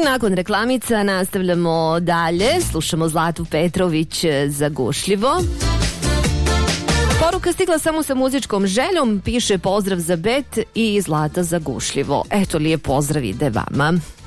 nakon reklamica nastavljamo dalje. Slušamo Zlatu Petrović Zagušljivo. Poruka stigla samo sa muzičkom željom, piše pozdrav za Bet i Zlata Zagušljivo. Eto, lijep pozdrav ide vama.